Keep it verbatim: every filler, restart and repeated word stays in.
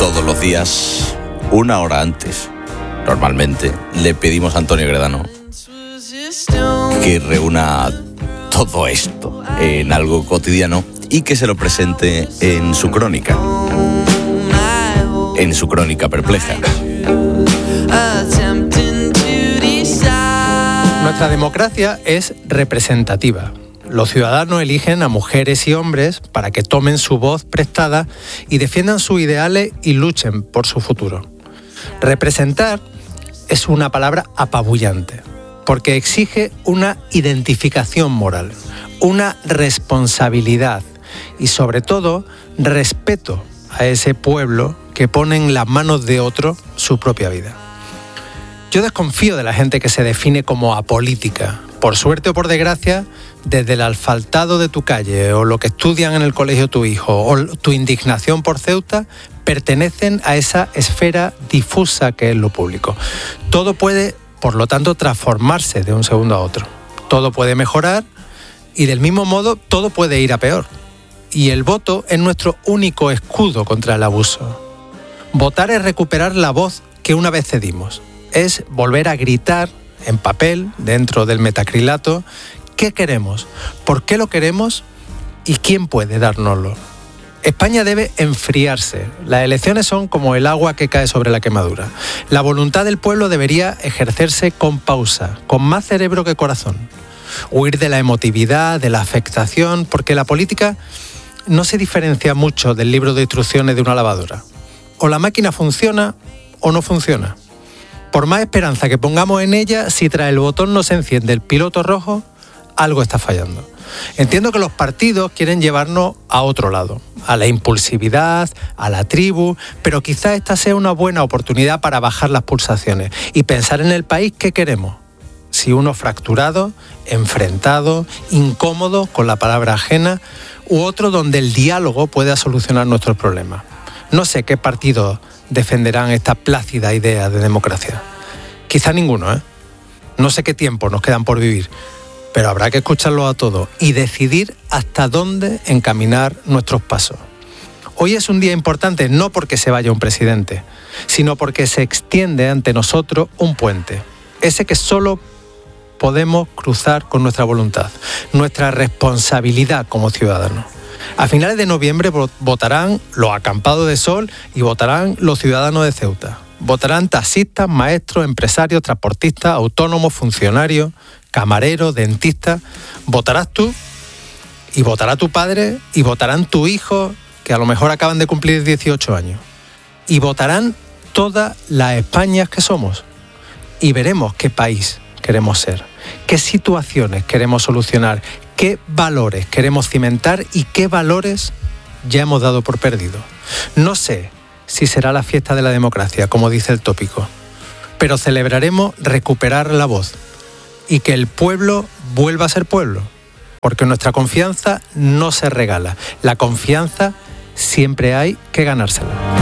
Todos los días, una hora antes, normalmente, le pedimos a Antonio Gredano que reúna todo esto en algo cotidiano y que se lo presente en su crónica, en su crónica perpleja. Nuestra democracia es representativa. Los ciudadanos eligen a mujeres y hombres para que tomen su voz prestada y defiendan sus ideales y luchen por su futuro. Representar es una palabra apabullante, porque exige una identificación moral, una responsabilidad y, sobre todo, respeto a ese pueblo que pone en las manos de otro su propia vida. Yo desconfío de la gente que se define como apolítica. Por suerte o por desgracia, desde el asfaltado de tu calle o lo que estudian en el colegio tu hijo o tu indignación por Ceuta pertenecen a esa esfera difusa que es lo público. Todo puede, por lo tanto, transformarse de un segundo a otro. Todo puede mejorar y, del mismo modo, todo puede ir a peor. Y el voto es nuestro único escudo contra el abuso. Votar es recuperar la voz que una vez cedimos. Es volver a gritar en papel, dentro del metacrilato, qué queremos, por qué lo queremos y quién puede dárnoslo. España debe enfriarse. Las elecciones son como el agua que cae sobre la quemadura. La voluntad del pueblo debería ejercerse con pausa, con más cerebro que corazón. Huir de la emotividad, de la afectación, porque la política no se diferencia mucho del libro de instrucciones de una lavadora. O la máquina funciona o no funciona. Por más esperanza que pongamos en ella, si tras el botón no se enciende el piloto rojo, algo está fallando. Entiendo que los partidos quieren llevarnos a otro lado, a la impulsividad, a la tribu, pero quizás esta sea una buena oportunidad para bajar las pulsaciones y pensar en el país que queremos. Si uno fracturado, enfrentado, incómodo con la palabra ajena, u otro donde el diálogo pueda solucionar nuestros problemas. No sé qué partidos defenderán esta plácida idea de democracia. Quizá ninguno, ¿eh? No sé qué tiempo nos quedan por vivir, pero habrá que escucharlo a todos y decidir hasta dónde encaminar nuestros pasos. Hoy es un día importante no porque se vaya un presidente, sino porque se extiende ante nosotros un puente, ese que solo podemos cruzar con nuestra voluntad, nuestra responsabilidad como ciudadanos. A finales de noviembre votarán los acampados de sol y votarán los ciudadanos de Ceuta. Votarán taxistas, maestros, empresarios, transportistas, autónomos, funcionarios, camareros, dentistas. Votarás tú y votará tu padre y votarán tu hijo, que a lo mejor acaban de cumplir dieciocho años. Y votarán todas las Españas que somos. Y veremos qué país queremos ser, qué situaciones queremos solucionar, qué valores queremos cimentar y qué valores ya hemos dado por perdido. No sé si será la fiesta de la democracia, como dice el tópico, pero celebraremos recuperar la voz y que el pueblo vuelva a ser pueblo, porque nuestra confianza no se regala. La confianza siempre hay que ganársela.